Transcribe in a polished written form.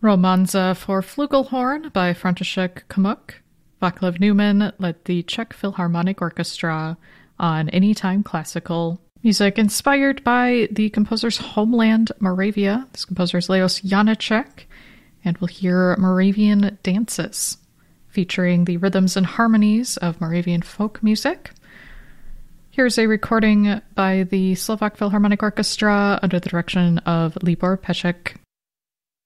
Romanza for Flugelhorn by František Kmuk. Vaclav Neumann led the Czech Philharmonic Orchestra on Anytime Classical. Music inspired by the composer's homeland, Moravia. This composer is Leos Janáček, and we'll hear Moravian dances, featuring the rhythms and harmonies of Moravian folk music. Here's a recording by the Slovak Philharmonic Orchestra under the direction of Libor Pešek.